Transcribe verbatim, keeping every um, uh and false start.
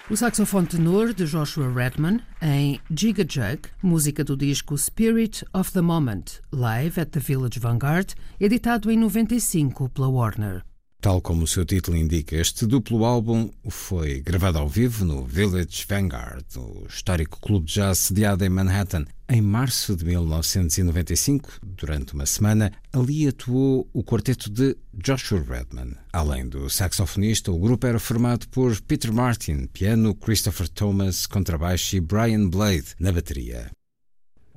O saxofone tenor de Joshua Redman em Jigga Jug, música do disco Spirit of the Moment, live at the Village Vanguard, editado em noventa e cinco pela Warner. Tal como o seu título indica, este duplo álbum foi gravado ao vivo no Village Vanguard, o histórico clube de jazz sediado em Manhattan. Em março de mil novecentos e noventa e cinco, durante uma semana, ali atuou o quarteto de Joshua Redman. Além do saxofonista, o grupo era formado por Peter Martin, piano, Christopher Thomas, contrabaixo e Brian Blade, na bateria.